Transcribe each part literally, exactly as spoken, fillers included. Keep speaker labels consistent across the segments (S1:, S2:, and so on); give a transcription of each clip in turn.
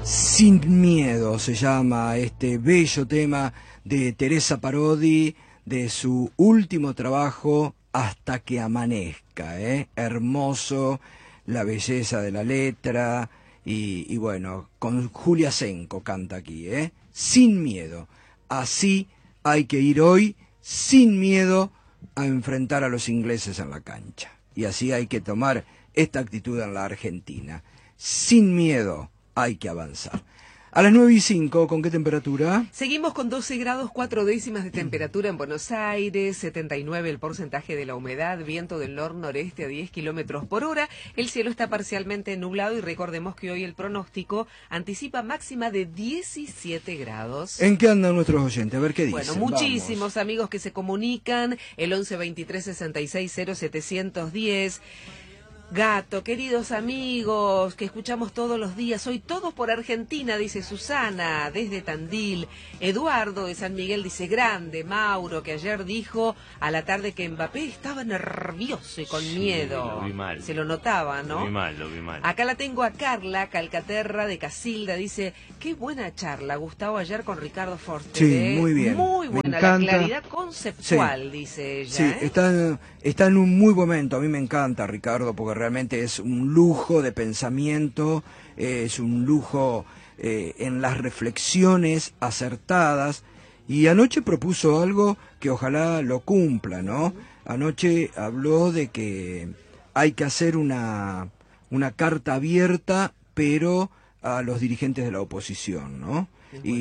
S1: Sin miedo se llama este bello tema de Teresa Parodi, de su último trabajo, Hasta que amanezca, ¿eh? Hermoso, la belleza de la letra, y, y bueno, con Julia Senco canta aquí, ¿eh? Sin miedo. Así hay que ir hoy, sin miedo, a enfrentar a los ingleses en la cancha. Y así hay que tomar esta actitud en la Argentina. Sin miedo hay que avanzar. A las nueve y cinco, ¿con qué temperatura?
S2: Seguimos con doce grados cuatro décimas de temperatura en Buenos Aires, setenta y nueve el porcentaje de la humedad, viento del nor-noreste a diez kilómetros por hora. El cielo está parcialmente nublado y recordemos que hoy el pronóstico anticipa máxima de diecisiete grados.
S1: ¿En qué andan nuestros oyentes? A ver qué dicen.
S2: Bueno, muchísimos Vamos. amigos que se comunican, el once veintitrés sesenta y seis cero setecientos diez. Gato, queridos amigos, que escuchamos todos los días, hoy todos por Argentina, dice Susana, desde Tandil. Eduardo de San Miguel dice, grande, Mauro, que ayer dijo a la tarde que Mbappé estaba nervioso y con sí, miedo.
S3: Lo vi mal.
S2: Se lo notaba, ¿no?
S3: Lo vi mal, lo vi mal.
S2: Acá la tengo a Carla Calcaterra de Casilda, dice, qué buena charla, Gustavo, ayer con Ricardo Forster.
S1: Sí,
S2: ¿eh?
S1: muy bien.
S2: Muy buena, la claridad conceptual, sí. dice ella.
S1: Sí,
S2: ¿eh?
S1: está, está en un muy buen momento, a mí me encanta Ricardo, porque realmente es un lujo de pensamiento, eh, es un lujo eh, en las reflexiones acertadas, y anoche propuso algo que ojalá lo cumpla, ¿no? Anoche habló de que hay que hacer una, una carta abierta, pero a los dirigentes de la oposición, ¿no?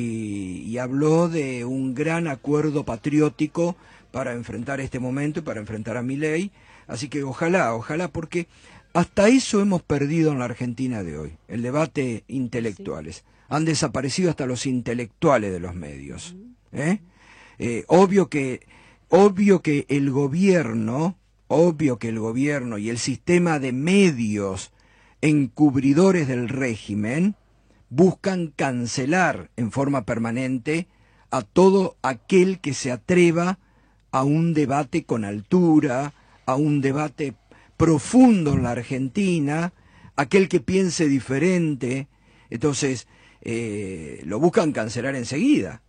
S1: Y, y habló de un gran acuerdo patriótico para enfrentar este momento y para enfrentar a Milei, así que ojalá, ojalá, porque hasta eso hemos perdido en la Argentina de hoy, el debate intelectuales. Han desaparecido hasta los intelectuales de los medios. ¿eh? Eh, obvio que, obvio que el gobierno, obvio que el gobierno y el sistema de medios encubridores del régimen buscan cancelar en forma permanente a todo aquel que se atreva a un debate con altura, a un debate profundo en la Argentina, aquel que piense diferente. Entonces eh, lo buscan cancelar enseguida,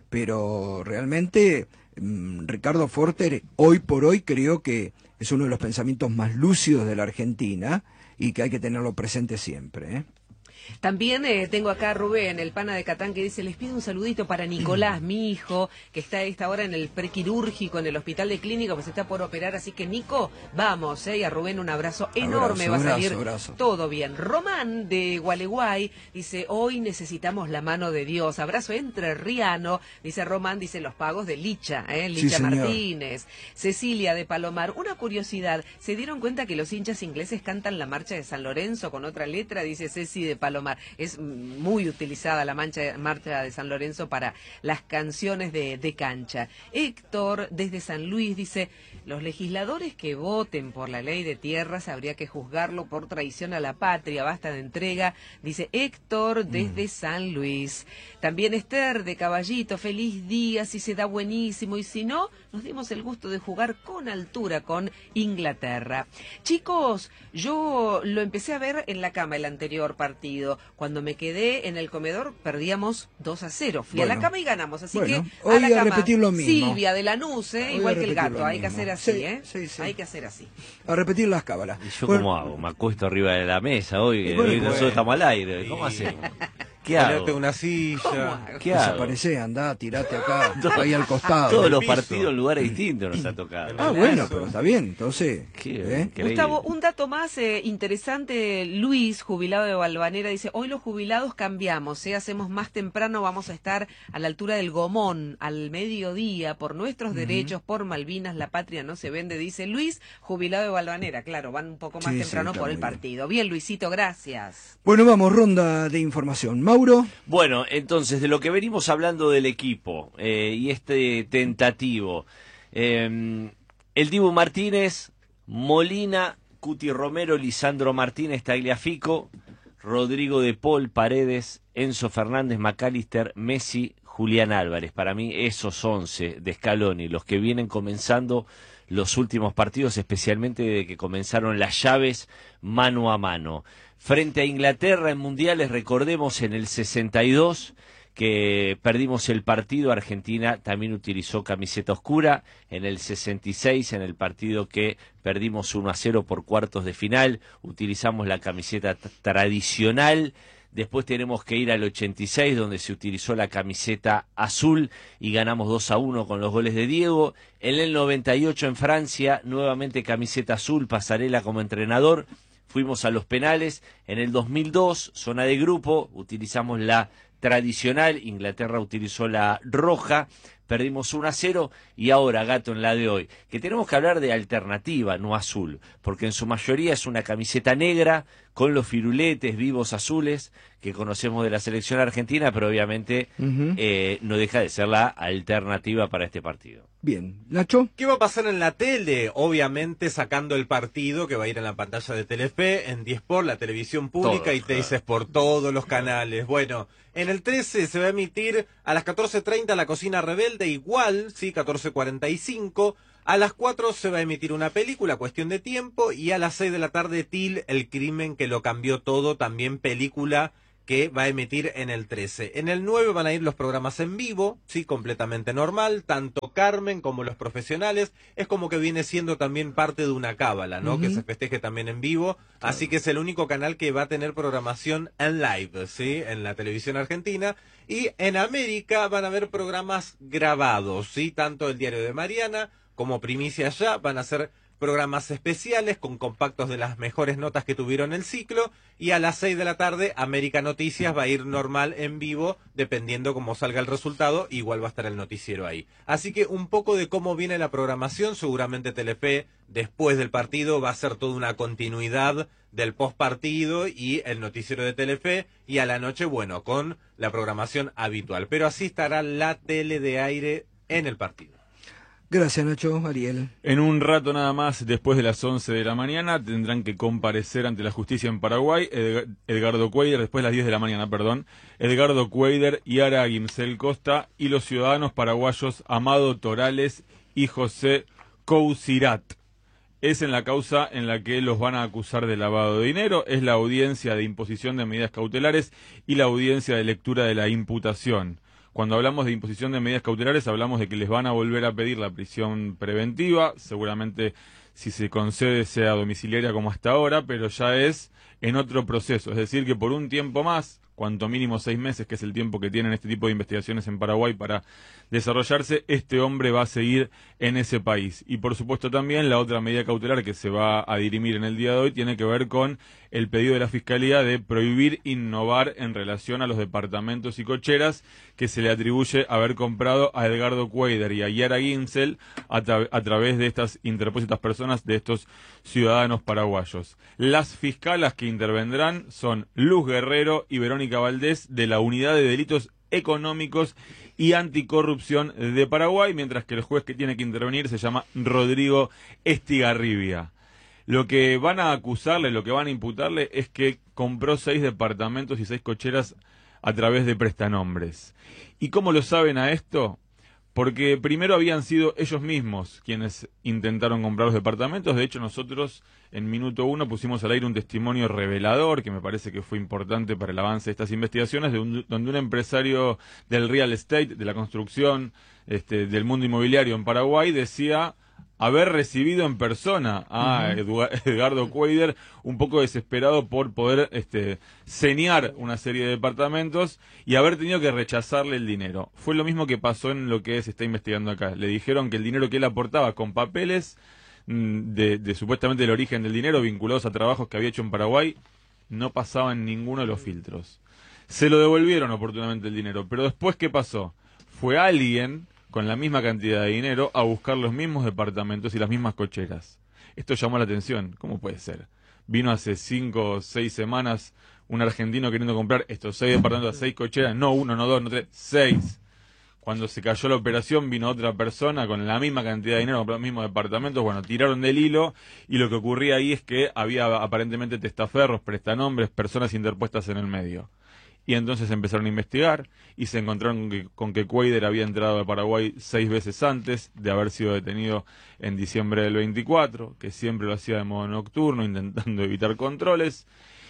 S1: pero realmente mmm, Ricardo Forster hoy por hoy creo que es uno de los pensamientos más lúcidos de la Argentina y que hay que tenerlo presente siempre, ¿eh?
S2: También eh, tengo acá a Rubén, el pana de Catán, que dice, les pido un saludito para Nicolás, mi hijo, que está a esta hora en el prequirúrgico, en el hospital de clínica, pues está por operar, así que Nico, vamos, eh, y a Rubén un abrazo enorme,
S1: abrazo,
S2: va a salir
S1: abrazo, abrazo.
S2: todo bien. Román de Gualeguay dice, hoy necesitamos la mano de Dios, abrazo entrerriano, dice Román, dice los pagos de Licha, eh, Licha
S1: sí,
S2: Martínez. Cecilia de Palomar, una curiosidad, ¿se dieron cuenta que los hinchas ingleses cantan la marcha de San Lorenzo con otra letra? Dice Ceci de Palomar. Es muy utilizada la mancha, marcha de San Lorenzo para las canciones de, de cancha. Héctor, desde San Luis, dice, los legisladores que voten por la ley de tierras habría que juzgarlo por traición a la patria, basta de entrega, dice Héctor, desde mm. San Luis. También Esther, de Caballito, feliz día, si se da buenísimo, y si no, nos dimos el gusto de jugar con altura con Inglaterra. Chicos, yo lo empecé a ver en la cama el anterior partido. Cuando me quedé en el comedor perdíamos dos a cero. Fui bueno, a la cama y ganamos, así
S1: bueno,
S2: que
S1: hoy
S2: a la cama.
S1: A repetir lo mismo.
S2: Silvia de Lanús, ¿eh? igual que el gato, hay que hacer así,
S1: sí,
S2: ¿eh?
S1: Sí, sí.
S2: Hay que hacer así.
S1: A repetir las cábalas.
S3: ¿Y yo
S1: bueno,
S3: cómo hago? Me acuesto arriba de la mesa hoy,
S1: bueno,
S3: hoy nosotros
S1: bueno.
S3: estamos al aire. ¿Cómo hacemos? ¿Qué hago?
S4: Ponerte una silla.
S3: ¿Qué hago?
S1: Desaparece, andá, tirate acá, ahí al costado.
S3: Todos los partidos en lugares distintos nos ha tocado.
S1: Ah, bueno, pero está bien, entonces.
S3: ¿eh?
S2: Gustavo, un dato más eh, interesante. Luis, jubilado de Valvanera, dice, hoy los jubilados cambiamos, ¿eh? hacemos más temprano, vamos a estar a la altura del Gomón, al mediodía, por nuestros uh-huh. derechos, por Malvinas, la patria no se vende, dice Luis, jubilado de Valvanera. Claro, van un poco más
S1: sí,
S2: temprano
S1: sí,
S2: por el partido. Bien. bien, Luisito, gracias.
S1: Bueno, vamos, ronda de información. Mauro.
S3: Bueno, entonces, de lo que venimos hablando del equipo eh, y este tentativo, eh, el Dibu Martínez, Molina, Cuti Romero, Lisandro Martínez, Tagliafico, Rodrigo de Paul, Paredes, Enzo Fernández, McAllister, Messi, Julián Álvarez. Para mí esos once de Scaloni, los que vienen comenzando los últimos partidos, especialmente desde que comenzaron las llaves mano a mano. frente a Inglaterra en mundiales, recordemos en el sesenta y dos que perdimos el partido, Argentina también utilizó camiseta oscura, en el sesenta y seis, en el partido que perdimos uno a cero por cuartos de final, utilizamos la camiseta tradicional. Después tenemos que ir al ochenta y seis, donde se utilizó la camiseta azul y ganamos dos a uno con los goles de Diego. En el noventa y ocho en Francia, nuevamente camiseta azul, Pasarela como entrenador. Fuimos a los penales. En el dos mil dos, zona de grupo, utilizamos la tradicional, Inglaterra utilizó la roja, perdimos uno a cero y ahora, Gato, en la de hoy, que tenemos que hablar de alternativa, no azul, porque en su mayoría es una camiseta negra con los firuletes vivos azules que conocemos de la selección argentina, pero obviamente uh-huh. eh, no deja de ser la alternativa para este partido.
S1: Bien, Nacho.
S4: ¿Qué va a pasar en la tele? Obviamente sacando el partido que va a ir en la pantalla de Telefe, en Diesport, la televisión pública, todo, y Teis por todos los canales. Bueno, en el trece se va a emitir a las catorce treinta La Cocina Rebelde, igual, sí, catorce cuarenta y cinco. A las cuatro se va a emitir una película, Cuestión de Tiempo, y a las seis de la tarde Till, El crimen que lo cambió todo, también película que va a emitir en el trece. En el nueve van a ir los programas en vivo, sí, completamente normal, tanto Carmen como los profesionales, es como que viene siendo también parte de una cábala, ¿no? Uh-huh. Que se festeje también en vivo, claro. Así que es el único canal que va a tener programación en live, sí, en la televisión argentina, y en América van a haber programas grabados, sí, tanto el Diario de Mariana como Primicia Ya, van a ser programas especiales con compactos de las mejores notas que tuvieron el ciclo, y a las seis de la tarde América Noticias va a ir normal en vivo, dependiendo cómo salga el resultado, igual va a estar el noticiero ahí. Así que un poco de cómo viene la programación, seguramente Telefe después del partido va a ser toda una continuidad del post partido y el noticiero de Telefe, y a la noche, bueno, con la programación habitual, pero así estará la tele de aire en el partido.
S1: Gracias, Nacho. Ariel.
S5: En un rato nada más, después de las once de la mañana, tendrán que comparecer ante la justicia en Paraguay Edg- Edgardo Cuéllar, después de las diez de la mañana, perdón, Edgardo Cuéllar, Yara Guimsel Costa y los ciudadanos paraguayos Amado Torales y José Cousirat. Es en la causa en la que los van a acusar de lavado de dinero, es la audiencia de imposición de medidas cautelares y la audiencia de lectura de la imputación. Cuando hablamos de imposición de medidas cautelares, hablamos de que les van a volver a pedir la prisión preventiva, seguramente si se concede sea domiciliaria como hasta ahora, pero ya es en otro proceso, es decir, que por un tiempo más, cuanto mínimo seis meses, que es el tiempo que tienen este tipo de investigaciones en Paraguay para desarrollarse, este hombre va a seguir en ese país. Y por supuesto también la otra medida cautelar que se va a dirimir en el día de hoy tiene que ver con el pedido de la Fiscalía de prohibir innovar en relación a los departamentos y cocheras que se le atribuye haber comprado a Edgardo Cuéllar y a Yara Guimsel a, tra- a través de estas interpósitas personas, de estos ciudadanos paraguayos. Las fiscalas que intervendrán son Luz Guerrero y Verónica Valdés, de la Unidad de Delitos Económicos y Anticorrupción de Paraguay, mientras que el juez que tiene que intervenir se llama Rodrigo Estigarribia. Lo que van a acusarle, lo que van a imputarle es que compró seis departamentos y seis cocheras a través de prestanombres. ¿Y cómo lo saben a esto? Porque primero habían sido ellos mismos quienes intentaron comprar los departamentos. De hecho, nosotros en Minuto Uno pusimos al aire un testimonio revelador, que me parece que fue importante para el avance de estas investigaciones, de un, donde un empresario del real estate, de la construcción, este, del mundo inmobiliario en Paraguay, decía haber recibido en persona a uh-huh. Edgardo Cuéllar, un poco desesperado por poder este, señar una serie de departamentos y haber tenido que rechazarle el dinero. Fue lo mismo que pasó en lo que se está investigando acá. Le dijeron que el dinero que él aportaba con papeles de, de supuestamente el origen del dinero vinculados a trabajos que había hecho en Paraguay no pasaba en ninguno de los filtros. Se lo devolvieron oportunamente el dinero, pero después, ¿qué pasó? Fue alguien con la misma cantidad de dinero a buscar los mismos departamentos y las mismas cocheras. Esto llamó la atención. ¿Cómo puede ser? Vino hace cinco o seis semanas un argentino queriendo comprar estos seis departamentos, seis cocheras, no uno, no dos, no tres, seis. Cuando se cayó la operación vino otra persona con la misma cantidad de dinero, compró los mismos departamentos, bueno, tiraron del hilo y lo que ocurría ahí es que había aparentemente testaferros, prestanombres, personas interpuestas en el medio. Y entonces empezaron a investigar y se encontraron con que, con que Cuéllar había entrado a Paraguay seis veces antes de haber sido detenido en diciembre del veinticuatro, que siempre lo hacía de modo nocturno, intentando evitar controles.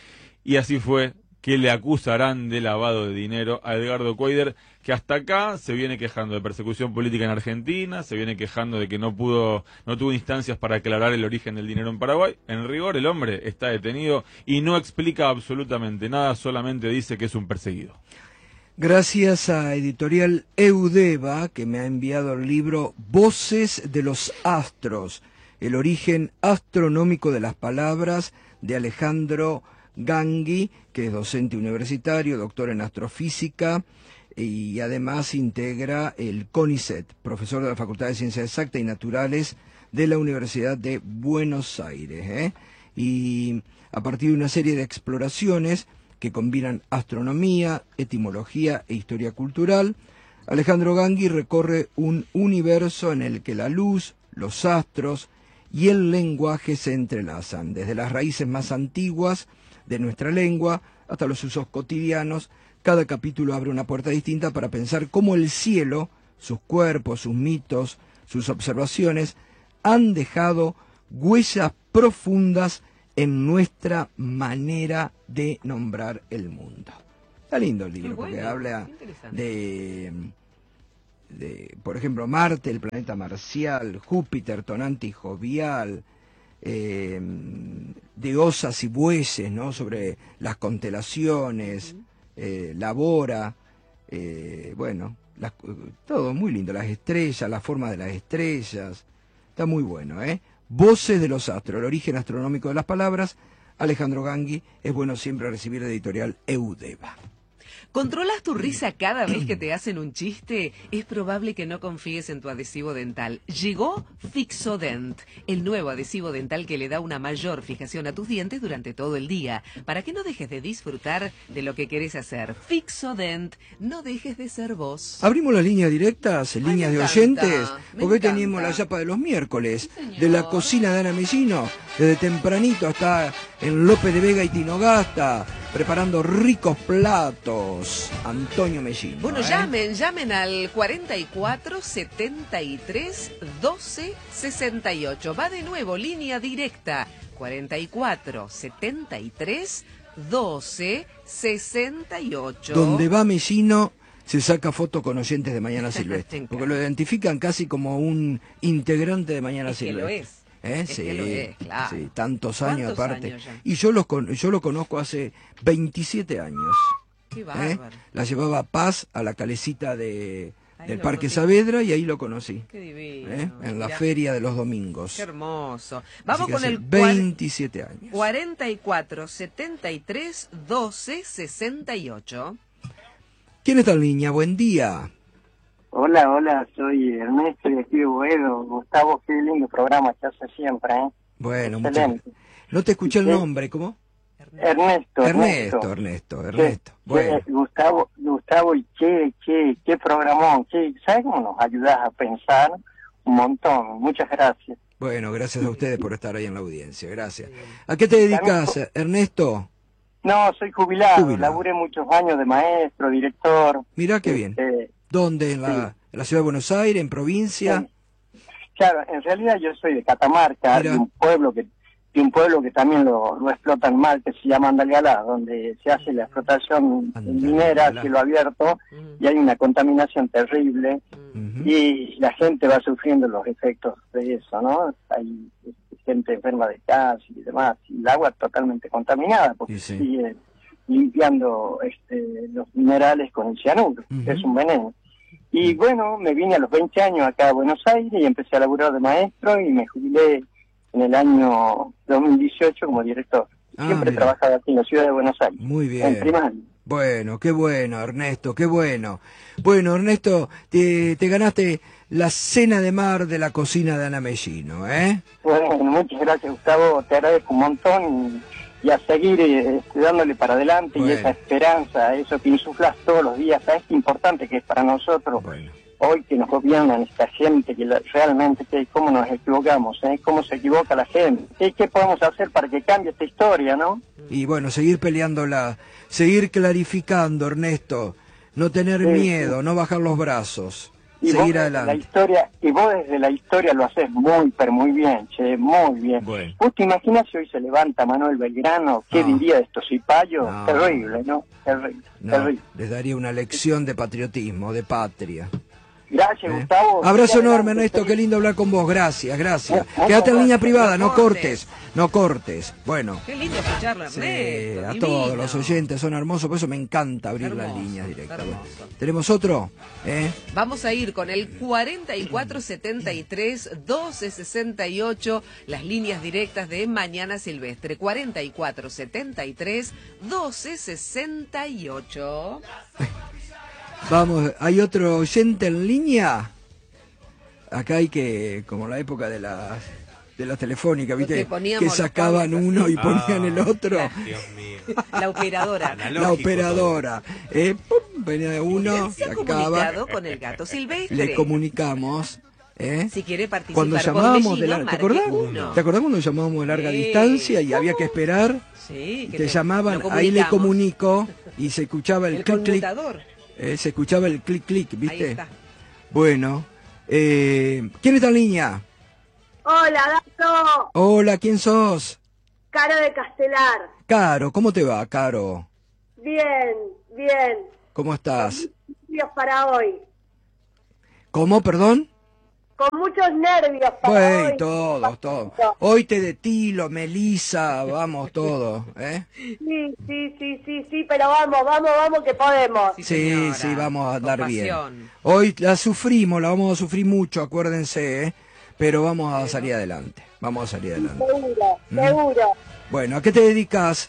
S5: y así fue que le acusarán de lavado de dinero a Edgardo Cuéllar, que hasta acá se viene quejando de persecución política en Argentina, se viene quejando de que no pudo, no tuvo instancias para aclarar el origen del dinero en Paraguay. En rigor, el hombre está detenido y no explica absolutamente nada, solamente dice que es un perseguido.
S1: Gracias a Editorial Eudeva, que me ha enviado el libro Voces de los Astros, el origen astronómico de las palabras, de Alejandro Gangui, que es docente universitario, doctor en astrofísica y además integra el CONICET, profesor de la Facultad de Ciencias Exactas y Naturales de la Universidad de Buenos Aires. ¿eh? Y a partir de una serie de exploraciones que combinan astronomía, etimología e historia cultural, Alejandro Gangui recorre un universo en el que la luz, los astros y el lenguaje se entrelazan, desde las raíces más antiguas de nuestra lengua hasta los usos cotidianos. Cada capítulo abre una puerta distinta para pensar cómo el cielo, sus cuerpos, sus mitos, sus observaciones han dejado huellas profundas en nuestra manera de nombrar el mundo. Está lindo el libro,
S2: bueno,
S1: porque habla de, de, por ejemplo, Marte, el planeta marcial, Júpiter, tonante y jovial, eh, de osas y bueyes, ¿no? Sobre las constelaciones, eh, la bora, eh, bueno, las, todo muy lindo, las estrellas, la forma de las estrellas, está muy bueno, ¿eh? Voces de los astros, el origen astronómico de las palabras, Alejandro Gangui. Es bueno siempre recibir de Editorial Eudeva.
S2: ¿Controlas tu risa cada vez que te hacen un chiste? Es probable que no confíes en tu adhesivo dental. Llegó Fixodent, el nuevo adhesivo dental que le da una mayor fijación a tus dientes durante todo el día, para que no dejes de disfrutar de lo que querés hacer. Fixodent, no dejes de ser vos.
S1: Abrimos las líneas directas,
S2: Ay,
S1: líneas
S2: me
S1: de
S2: encanta,
S1: oyentes,
S2: me
S1: porque hoy
S2: encanta.
S1: tenemos la chapa de los miércoles,
S2: Sí,
S1: de la
S2: señor.
S1: cocina de Ana Mellino, desde tempranito hasta en López de Vega y Tinogasta, preparando ricos platos. Antonio Mellino.
S2: Bueno,
S1: ¿eh?
S2: llamen, llamen al cuarenta y cuatro, setenta y tres, doce, sesenta y ocho. Va de nuevo, línea directa, cuarenta y cuatro, setenta y tres, doce, sesenta y ocho.
S1: Donde va Mellino se saca foto con oyentes de Mañana
S2: Me
S1: Silvestre,
S2: encanta.
S1: porque lo identifican casi como un integrante de Mañana
S2: Es que lo
S1: Silvestre.
S2: es.
S1: ¿Eh?
S2: Es
S1: Sí,
S2: que lo es, claro.
S1: sí, tantos años
S2: ¿Cuántos
S1: aparte.
S2: años ya?
S1: Y yo, los con- yo lo conozco hace veintisiete años.
S2: Qué
S1: ¿eh?
S2: bárbaro.
S1: La llevaba a Paz a la calecita de,
S2: Ahí
S1: del
S2: lo
S1: Parque
S2: conocí.
S1: Saavedra y ahí lo conocí.
S2: Qué divino.
S1: ¿eh? En la
S2: Mirá,
S1: feria de los domingos.
S2: Qué hermoso.
S1: Así
S2: Vamos
S1: que
S2: con
S1: hace
S2: el cuar-
S1: veintisiete años.
S2: cuarenta y cuatro, setenta y tres, doce, sesenta y ocho.
S1: ¿Quién está en línea? Buen día.
S6: Hola, hola, soy Ernesto y aquí de Boedo. Gustavo, qué lindo programa que hace siempre, ¿eh?
S1: Bueno, muchas
S6: Excelente.
S1: gracias. No te escuché el
S6: Sí.
S1: nombre, ¿cómo?
S6: Ernesto,
S1: Ernesto, Ernesto, Ernesto.
S6: Che,
S1: Bueno,
S6: che, Gustavo, Gustavo, y qué, qué, qué programón, qué, ¿sabes cómo nos ayudas a pensar? Un montón, muchas gracias.
S1: bueno, gracias a ustedes por estar ahí en la audiencia, gracias. ¿A qué te dedicas, Ernesto?
S6: No, soy jubilado,
S1: Jubilado.
S6: laburé muchos años de maestro, director.
S1: Mirá qué bien.
S6: Este,
S1: ¿Dónde? ¿En la, en la ciudad de Buenos Aires? ¿En provincia?
S6: Claro, en realidad yo soy de Catamarca,
S1: Mira.
S6: de un pueblo que de un pueblo que también lo, lo explotan mal, que se llama Andalgalá, donde se hace la explotación
S1: Andalgalá.
S6: minera a cielo abierto
S2: Mm,
S6: y hay una contaminación terrible
S2: mm.
S1: Ujú.
S6: y la gente va sufriendo los efectos de eso, ¿no? Hay este, gente enferma de cáncer y demás, y el agua totalmente contaminada porque
S1: Sí, sí.
S6: sigue limpiando este, los minerales con el cianuro,
S1: Ujú.
S6: que es un veneno. Y bueno, me vine a los veinte años acá a Buenos Aires y empecé a laburar de maestro y me jubilé en el año dos mil dieciocho como director.
S1: Ah,
S6: Siempre he
S1: mira.
S6: trabajado aquí en la ciudad de Buenos Aires,
S1: Muy
S6: en
S1: bien.
S6: primaria.
S1: Bueno, qué bueno, Ernesto, qué bueno. Bueno, Ernesto, te, te ganaste la cena de mar de la cocina de Ana Mellino, ¿eh?
S6: Bueno, muchas gracias, Gustavo, te agradezco un montón y, y a seguir eh, este, dándole para adelante
S1: Bueno.
S6: y esa esperanza, eso que insuflas todos los días, ¿sabes qué importante que es para nosotros?
S1: Bueno,
S6: Hoy que nos gobiernan esta gente, que la- realmente que cómo nos equivocamos, ¿eh? Cómo se equivoca la gente, ¿Qué, qué podemos hacer para que cambie esta historia, ¿no?
S1: y bueno, seguir peleándola, seguir clarificando, Ernesto, no tener
S6: Sí,
S1: miedo, no bajar los brazos.
S6: Y
S1: seguir
S6: vos
S1: adelante.
S6: La historia, y vos desde la historia lo haces muy, pero muy bien, che, muy bien.
S5: Bueno.
S6: ¿Vos te imaginas si hoy se levanta Manuel Belgrano? ¿Qué
S1: No.
S6: diría de estos cipayos?
S1: No.
S6: Terrible, ¿no? Terrible,
S1: No,
S6: terrible.
S1: les daría una lección de patriotismo, de patria.
S6: Gracias,
S1: ¿Eh?
S6: Gustavo.
S1: Abrazo
S6: Sigue
S1: enorme,
S6: adelante,
S1: Ernesto,
S6: seguí.
S1: qué lindo hablar con vos, gracias, gracias.
S6: Muchas
S1: Quédate en línea
S6: gracias.
S1: privada, no
S2: No
S1: cortes, no cortes. Bueno,
S2: Qué lindo escucharlo,
S1: sí,
S2: Ernesto.
S1: a
S2: divino.
S1: todos los oyentes son hermosos, por eso me encanta abrir
S2: Hermoso,
S1: las líneas directas.
S2: hermoso.
S1: ¿Tenemos otro? ¿Eh?
S2: Vamos a ir con el cuarenta y cuatro setenta y tres doce sesenta y ocho, las líneas directas de Mañana Silvestre. cuarenta y cuatro setenta y tres doce sesenta y ocho.
S1: Vamos, ¿hay otro oyente en línea? Acá hay que, como la época de las de las telefónicas,
S2: Lo que
S1: ¿viste?
S2: poníamos
S1: Que
S2: los
S1: sacaban
S2: cables
S1: uno y
S4: Ah,
S1: ponían el otro.
S4: Dios mío.
S2: La operadora.
S4: Analógico
S1: La operadora. Eh, pum, venía uno,
S2: Se ha
S1: sacaba,
S2: comunicado con el gato silvestre.
S1: le comunicamos. ¿eh?
S2: Si quiere participar
S1: Cuando
S2: por
S1: llamábamos de
S2: Bellino,
S1: la, ¿te
S2: marque
S1: acordás?
S2: uno.
S1: ¿Te acordás cuando llamábamos de larga
S2: Sí.
S1: distancia y había que esperar?
S2: Sí,
S1: Y
S2: que
S1: te
S2: le-
S1: llamaban,
S2: lo
S1: ahí le
S2: comunicamos.
S1: comunico y se escuchaba el,
S2: El
S1: clic clic,
S2: conmutador.
S1: eh, se escuchaba el clic clic,
S2: Ahí
S1: ¿viste?
S2: está.
S1: Bueno, eh, ¿quién está en línea?
S7: Hola, gato.
S1: Hola, ¿quién sos?
S7: Caro de Castelar.
S1: Caro, ¿cómo te va, Caro?
S7: Bien, bien.
S1: ¿Cómo estás?
S7: Nervios para hoy.
S1: ¿Cómo, perdón?
S7: Con muchos nervios para
S1: Pues,
S7: hoy.
S1: todos, todos. Hoy te de Tilo, Melisa, vamos todos, ¿eh?
S7: Sí, sí, sí, sí, sí, pero vamos, vamos, vamos que podemos.
S2: Sí,
S1: Sí,
S2: señora.
S1: sí, vamos a andar
S2: Con
S1: bien.
S2: pasión.
S1: Hoy la sufrimos, la vamos a sufrir mucho, acuérdense, ¿eh? Pero vamos a salir adelante, vamos a salir adelante.
S7: Seguro,
S1: ¿Mm?
S7: seguro.
S1: Bueno, ¿a qué te dedicas?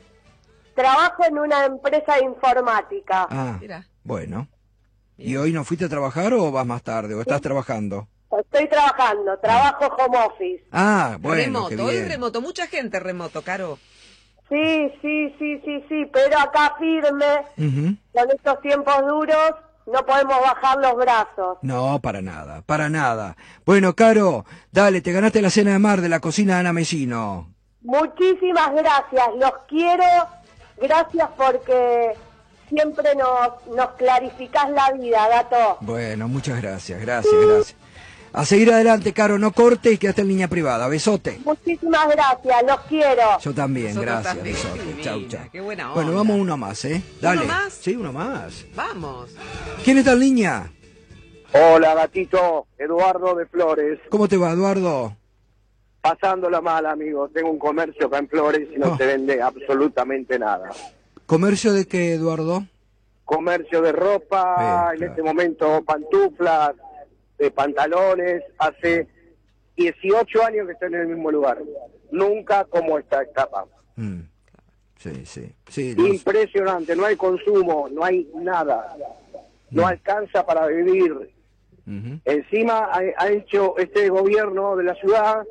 S7: Trabajo en una empresa de informática.
S1: Ah,
S2: Mira.
S1: bueno. ¿Y hoy no fuiste a trabajar o vas más tarde? ¿O estás trabajando?
S7: Estoy trabajando, trabajo home office.
S1: Ah, bueno, qué
S2: remoto, hoy
S1: bien.
S2: remoto, mucha gente remoto, Caro.
S7: Sí, sí, sí, sí, sí, pero acá firme,
S1: Ujú.
S7: con estos tiempos duros, no podemos bajar los brazos.
S1: No, para nada, para nada. Bueno, Caro, dale, te ganaste la cena de mar de la cocina de Ana Mesino.
S7: Muchísimas gracias, los quiero, gracias porque siempre nos, nos clarificás la vida, gato.
S1: Bueno, muchas gracias, gracias, gracias. A seguir adelante, Caro, no cortes y quédate en línea privada. Besote.
S7: Muchísimas gracias, los quiero.
S1: Yo también,
S2: Nosotros
S1: gracias,
S2: también.
S1: besote.
S2: Divina,
S1: Chau, chau.
S2: qué buena
S1: Bueno,
S2: onda.
S1: vamos uno más, ¿eh? Dale.
S2: más?
S1: Sí, uno más.
S2: Vamos.
S1: ¿Quién está en línea?
S8: Hola, gatito. Eduardo de Flores.
S1: ¿Cómo te va, Eduardo?
S8: Pasándola mal, amigo. Tengo un comercio acá en Flores y no
S1: Oh.
S8: se vende absolutamente nada.
S1: ¿Comercio de qué, Eduardo?
S8: Comercio de ropa,
S1: Bien,
S8: en
S1: claro.
S8: este momento pantuflas, de pantalones. Hace dieciocho años que estoy en el mismo lugar. Nunca como esta etapa.
S1: Mm. Sí, sí. sí los-
S8: Impresionante. No hay consumo, no hay nada. No
S1: Mm.
S8: alcanza para vivir.
S1: Ujú.
S8: Encima ha, ha hecho este gobierno de la ciudad,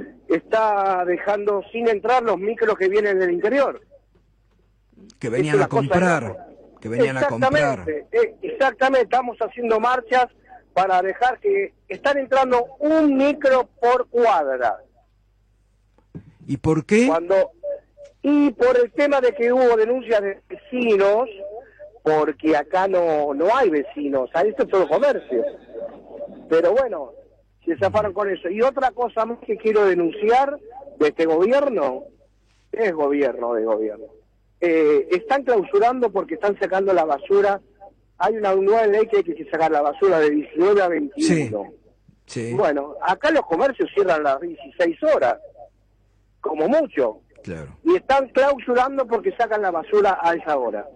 S8: está dejando sin entrar los micros que vienen del interior.
S1: Que
S8: Es
S1: venían
S8: una
S1: a
S8: cosa
S1: comprar.
S8: loca.
S1: Que venían a comprar.
S8: Exactamente, eh, exactamente, estamos haciendo marchas para dejar que están entrando un micro por cuadra.
S1: ¿Y por qué?
S8: Cuando y por el tema de que hubo denuncias de vecinos, porque acá no no hay vecinos, ahí está todo comercio. Pero bueno, se zafaron con eso. Y otra cosa más que quiero denunciar de este gobierno, es gobierno de gobierno. Eh, están clausurando porque están sacando la basura. Hay una nueva ley que hay que sacar la basura de diecinueve a veintiuno.
S1: Sí,
S8: Bueno, acá los comercios cierran a las dieciséis horas, como mucho.
S1: claro.
S8: Y están clausurando porque sacan la basura a esa hora.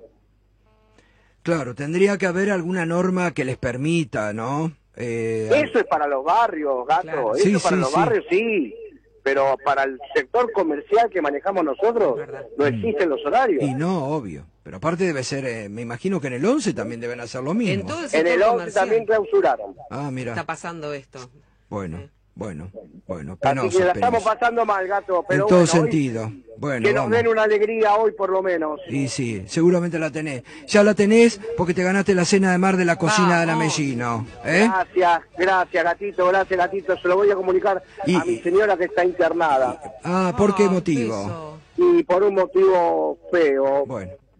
S1: Claro, tendría que haber alguna norma que les permita, ¿no? Eh,
S8: Eso es para los barrios, gato.
S2: Claro.
S8: Eso
S1: Sí,
S8: para
S1: sí,
S8: los
S1: sí.
S8: barrios, sí. Pero para el sector comercial que manejamos nosotros,
S2: Verdad.
S8: no existen los horarios.
S1: Y no, obvio. Pero aparte debe ser, eh, me imagino que en el once también deben hacer lo mismo.
S2: En todo el
S8: En
S2: sector
S8: el once
S2: comercial
S8: también clausuraron.
S1: Ah, mira.
S2: está pasando esto.
S1: Bueno, bueno, bueno,
S8: Así
S1: penoso,
S8: que la estamos
S1: penoso.
S8: pasando mal, gato. Pero
S1: En todo
S8: bueno, hoy
S1: sentido. Bueno,
S8: que nos
S1: vamos.
S8: den una alegría hoy por lo menos.
S1: Y sí, seguramente la tenés. Ya la tenés porque te ganaste la cena de mar de la cocina de Ana
S2: Vamos.
S1: Mesino. ¿Eh?
S8: Gracias, gracias, gatito, gracias, gatito. Se lo voy a comunicar
S1: Y-
S8: a mi señora que está internada.
S1: Ah, ¿por qué
S2: Ah,
S1: motivo?
S2: eso.
S8: Y por un motivo feo.
S1: Bueno,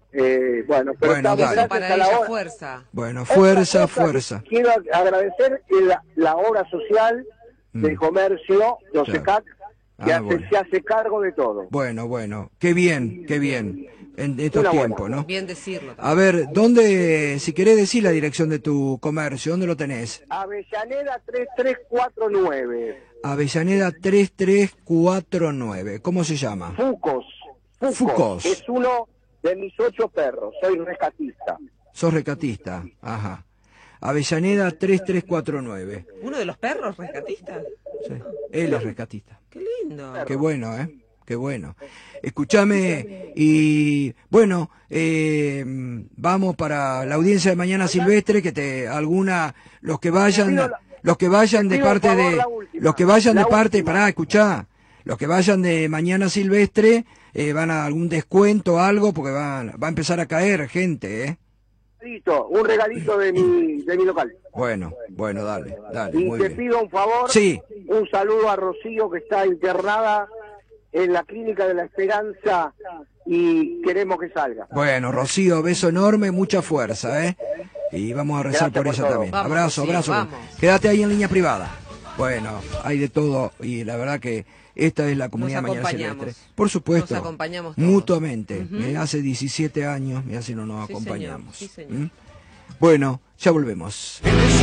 S8: Eh, bueno, pero
S1: Bueno,
S8: estamos
S1: dale.
S8: gracias
S2: Para
S8: a la
S2: ella,
S8: obra.
S2: fuerza.
S1: Bueno,
S8: Otra
S1: fuerza,
S8: cosa que
S1: fuerza.
S8: Quiero agradecer la, la obra social del
S1: Mm.
S8: comercio de OSECAC, que
S1: Ah,
S8: hace,
S1: bueno.
S8: se hace cargo de todo.
S1: Bueno, bueno, qué bien, qué bien, en estos
S8: Una buena.
S1: tiempos, ¿no?
S2: Bien decirlo también.
S1: A ver, ¿dónde, si querés decir la dirección de tu comercio, dónde lo tenés?
S8: Avellaneda tres tres cuatro nueve.
S1: Avellaneda tres tres cuatro nueve, ¿cómo se llama?
S8: Fucos. Fucos.
S1: Fucos.
S8: Es uno de mis ocho perros. Soy rescatista.
S1: Sos recatista, ajá. Avellaneda tres tres cuatro nueve.
S2: ¿Uno de los perros rescatistas?
S1: Sí. Él es rescatista.
S2: Qué lindo.
S1: Qué bueno, ¿eh? Qué bueno. Escúchame, y bueno, eh, vamos para la audiencia de Mañana Silvestre, que te alguna, los que vayan, los que vayan de parte de, los que vayan de parte, pará, escuchá, los que vayan de Mañana Silvestre, eh, van a algún descuento o algo, porque van, va a empezar a caer gente, ¿eh?
S8: Un regalito de mi, de mi local.
S1: Bueno, bueno, dale, dale,
S8: Y
S1: muy
S8: te
S1: bien.
S8: pido un favor,
S1: Sí.
S8: un saludo a Rocío, que está internada en la Clínica de la Esperanza y queremos que salga.
S1: Bueno, Rocío, beso enorme, mucha fuerza, ¿eh? Y vamos a rezar
S8: Gracias
S1: por
S8: por
S1: ella
S8: todo.
S1: también.
S2: Vamos,
S1: abrazo,
S2: Rocío,
S1: abrazo.
S2: vamos.
S1: Quédate ahí en línea privada. Bueno, hay de todo y la verdad que esta es la comunidad
S2: Nos
S1: Mañana
S2: acompañamos.
S1: Silvestre. Por supuesto.
S2: Nos acompañamos todos.
S1: Mutuamente.
S2: Ujú.
S1: Eh, Hace diecisiete años, mirá si no nos
S2: Sí,
S1: acompañamos.
S2: señor, sí, señor.
S1: ¿Mm? Bueno, ya volvemos.